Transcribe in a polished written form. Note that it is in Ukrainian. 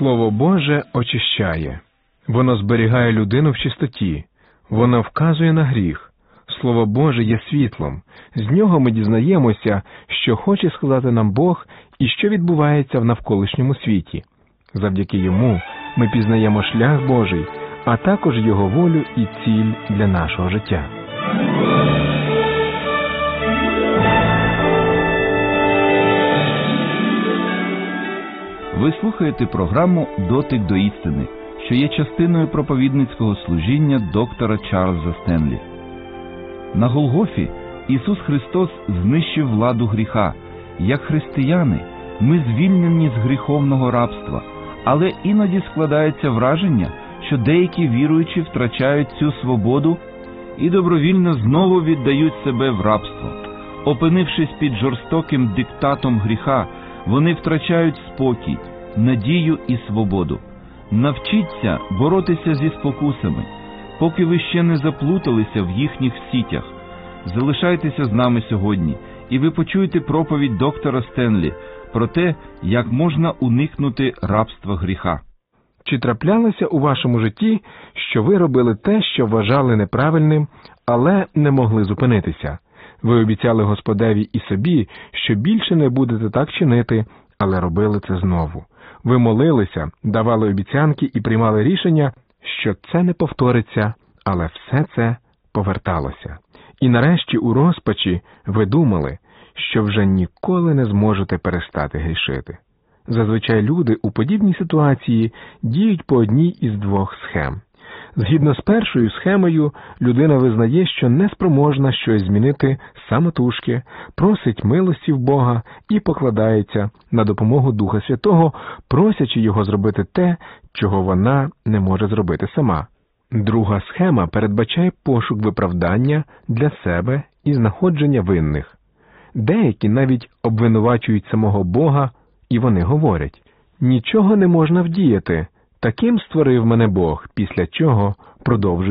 Слово Боже очищає. Воно зберігає людину в чистоті. Воно вказує на гріх. Слово Боже є світлом. З нього ми дізнаємося, що хоче сказати нам Бог і що відбувається в навколишньому світі. Завдяки йому ми пізнаємо шлях Божий, а також Його волю і ціль для нашого життя. Ви слухаєте програму «Дотик до істини», що є частиною проповідницького служіння доктора Чарльза Стенлі. На Голгофі Ісус Христос знищив владу гріха. Як християни, ми звільнені з гріховного рабства, але іноді складається враження, що деякі віруючі втрачають цю свободу і добровільно знову віддають себе в рабство. Опинившись під жорстоким диктатом гріха, вони втрачають спокій, надію і свободу. Навчіться боротися зі спокусами, поки ви ще не заплуталися в їхніх сітях. Залишайтеся з нами сьогодні, і ви почуєте проповідь доктора Стенлі про те, як можна уникнути рабства гріха. Чи траплялося у вашому житті, що ви робили те, що вважали неправильним, але не могли зупинитися? Ви обіцяли Господеві і собі, що більше не будете так чинити, але робили це знову. Ви молилися, давали обіцянки і приймали рішення, що це не повториться, але все це поверталося. І нарешті у розпачі ви думали, що вже ніколи не зможете перестати грішити. Зазвичай люди у подібній ситуації діють по одній із двох схем. Згідно з першою схемою, людина визнає, що не спроможна щось змінити самотужки, просить милості в Бога і покладається на допомогу Духа Святого, просячи його зробити те, чого вона не може зробити сама. Друга схема передбачає пошук виправдання для себе і знаходження винних. Деякі навіть обвинувачують самого Бога, і вони говорять: «Нічого не можна вдіяти, таким створив мене Бог», після чого продовжують